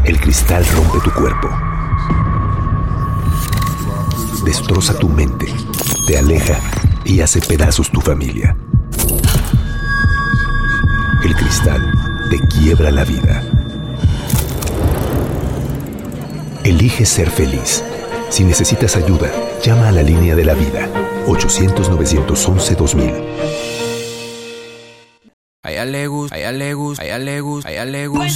El cristal rompe tu cuerpo, destroza tu mente, te aleja y hace pedazos tu familia. El cristal te quiebra la vida. Elige ser feliz. Si necesitas ayuda, llama a la línea de la vida, 800-911-2000. A ella le gusta, a ella le gusta, a ella le gusta, a ella le gusta.